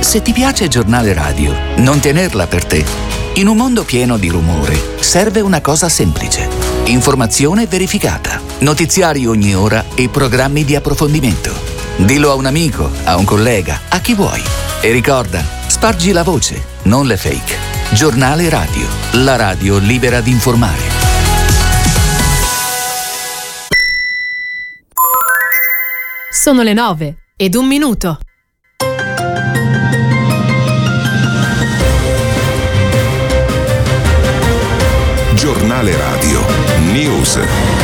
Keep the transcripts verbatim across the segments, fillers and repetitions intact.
Se ti piace Giornale Radio, non tenerla per te. In un mondo pieno di rumore, serve una cosa semplice. Informazione verificata, notiziari ogni ora e programmi di approfondimento. Dillo a un amico, a un collega, a chi vuoi. E ricorda, spargi la voce, non le fake. Giornale Radio, la radio libera di informare. Sono le nove ed un minuto. Giornale Radio News.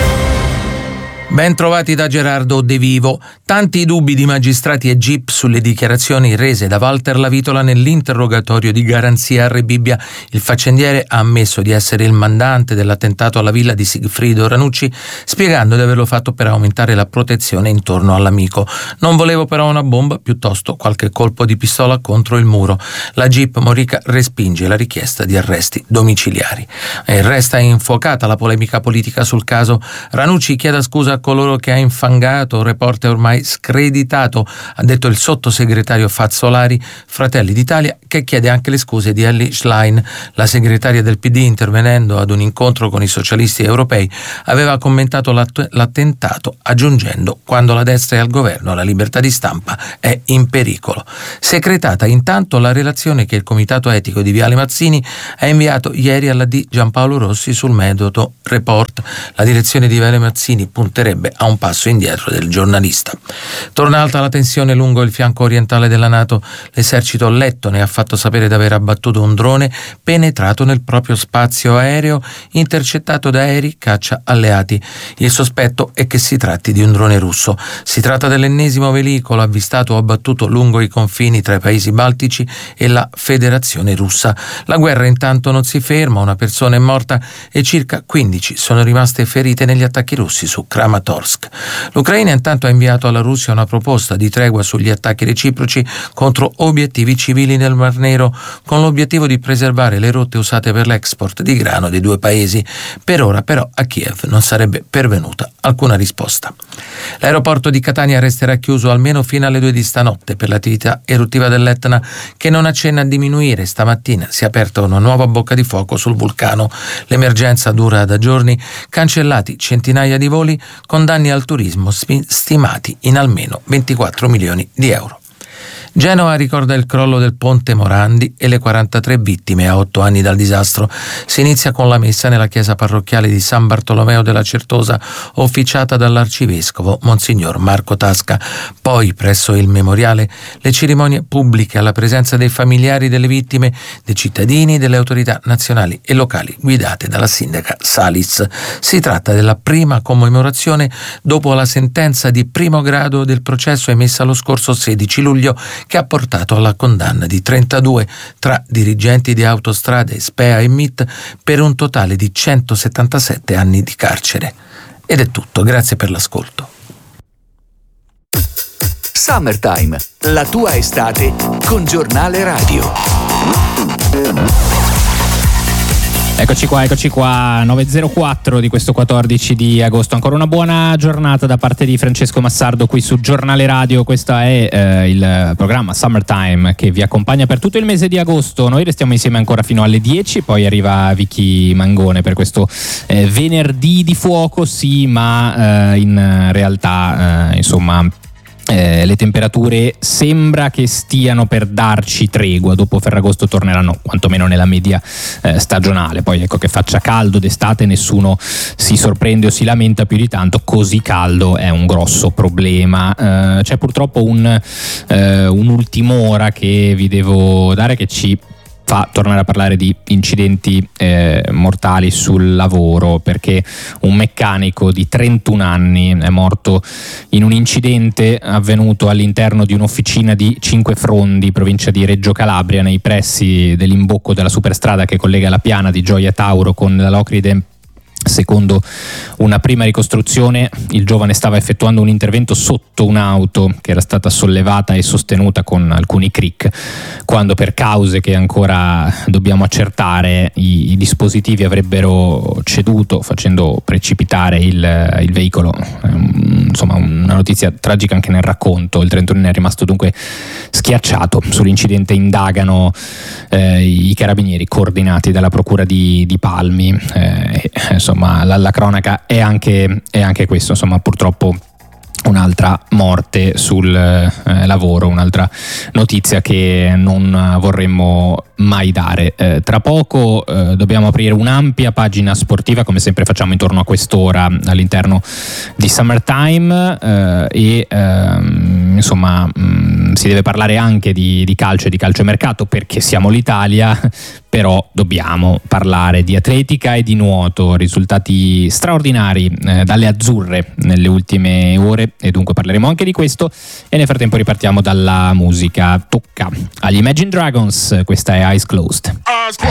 Ben trovati da Gerardo De Vivo. Tanti dubbi di magistrati e G I P sulle dichiarazioni rese da Walter Lavitola nell'interrogatorio di garanzia a Rebibbia. Il faccendiere ha ammesso di essere il mandante dell'attentato alla villa di Sigfrido Ranucci, spiegando di averlo fatto per aumentare la protezione intorno all'amico. Non volevo però una bomba, piuttosto qualche colpo di pistola contro il muro. La G I P Morica respinge la richiesta di arresti domiciliari. E resta infuocata la polemica politica sul caso. Ranucci chiede scusa a coloro che ha infangato, un reporter ormai screditato, ha detto il sottosegretario Fazzolari, Fratelli d'Italia, che chiede anche le scuse di Elly Schlein. La segretaria del P D, intervenendo ad un incontro con i socialisti europei, aveva commentato l'att- l'attentato aggiungendo: quando la destra è al governo la libertà di stampa è in pericolo. Secretata intanto la relazione che il comitato etico di Viale Mazzini ha inviato ieri alla D Giampaolo Rossi sul metodo report. La direzione di Viale Mazzini punterebbe a un passo indietro del giornalista. Torna alta la tensione lungo il fianco orientale della NATO. L'esercito lettone ha fatto sapere di aver abbattuto un drone penetrato nel proprio spazio aereo, intercettato da aerei caccia alleati. Il sospetto è che si tratti di un drone russo. Si tratta dell'ennesimo veicolo avvistato o abbattuto lungo i confini tra i paesi baltici e la Federazione Russa. La guerra intanto non si ferma, una persona è morta e circa quindici sono rimaste ferite negli attacchi russi su Kramatorsk. L'Ucraina intanto ha inviato alla Russia una proposta di tregua sugli attacchi reciproci contro obiettivi civili nel Mar Nero, con l'obiettivo di preservare le rotte usate per l'export di grano dei due paesi. Per ora però a Kiev non sarebbe pervenuta alcuna risposta. L'aeroporto di Catania resterà chiuso almeno fino alle due di stanotte per l'attività eruttiva dell'Etna, che non accenna a diminuire. Stamattina si è aperta una nuova bocca di fuoco sul vulcano. L'emergenza dura da giorni, cancellati centinaia di voli con danni al turismo stimati in almeno ventiquattro milioni di euro. Genova ricorda il crollo del ponte Morandi e le quarantatré vittime a otto anni dal disastro. Si inizia con la messa nella chiesa parrocchiale di San Bartolomeo della Certosa, officiata dall'arcivescovo Monsignor Marco Tasca. Poi, presso il memoriale, le cerimonie pubbliche alla presenza dei familiari delle vittime, dei cittadini e delle autorità nazionali e locali guidate dalla sindaca Salis. Si tratta della prima commemorazione dopo la sentenza di primo grado del processo emessa lo scorso sedici luglio, che ha portato alla condanna di trentadue tra dirigenti di Autostrade, Spea e M I T per un totale di centosettantasette anni di carcere. Ed è tutto, grazie per l'ascolto. Summertime, la tua estate con Giornale Radio. Eccoci qua, eccoci qua, nove e zero quattro di questo quattordici di agosto. Ancora una buona giornata da parte di Francesco Massardo qui su Giornale Radio. Questo è eh, il programma Summertime che vi accompagna per tutto il mese di agosto. Noi restiamo insieme ancora fino alle dieci, poi arriva Vicky Mangone per questo eh, venerdì di fuoco, sì, ma eh, in realtà eh, insomma Eh, le temperature sembra che stiano per darci tregua. Dopo Ferragosto torneranno quantomeno nella media eh, stagionale. Poi ecco che faccia caldo d'estate, nessuno si sorprende o si lamenta più di tanto. Così caldo è un grosso problema. Eh, c'è purtroppo un, eh, un'ultim'ora che vi devo dare che ci fa tornare a parlare di incidenti eh, mortali sul lavoro, perché un meccanico di trentuno anni è morto in un incidente avvenuto all'interno di un'officina di Cinquefrondi, provincia di Reggio Calabria, nei pressi dell'imbocco della superstrada che collega la piana di Gioia Tauro con la Locride Secondo una prima ricostruzione, il giovane stava effettuando un intervento sotto un'auto che era stata sollevata e sostenuta con alcuni cric, quando per cause che ancora dobbiamo accertare i, i dispositivi avrebbero ceduto, facendo precipitare il, il veicolo. Insomma, una notizia tragica anche nel racconto. Il trentunenne è rimasto dunque schiacciato. Sull'incidente indagano eh, i carabinieri coordinati dalla procura di, di Palmi. Eh, insomma, la, la cronaca è anche, è anche questo. Insomma, purtroppo un'altra morte sul eh, lavoro, un'altra notizia che non vorremmo mai dare. Eh, tra poco eh, dobbiamo aprire un'ampia pagina sportiva, come sempre facciamo intorno a quest'ora all'interno di Summertime, eh, e ehm, insomma mh, si deve parlare anche di, di calcio e di calciomercato, perché siamo l'Italia, però dobbiamo parlare di atletica e di nuoto, risultati straordinari eh, dalle azzurre nelle ultime ore, e dunque parleremo anche di questo. E nel frattempo ripartiamo dalla musica. Tocca agli Imagine Dragons, questa è Eyes Closed. Eyes closed.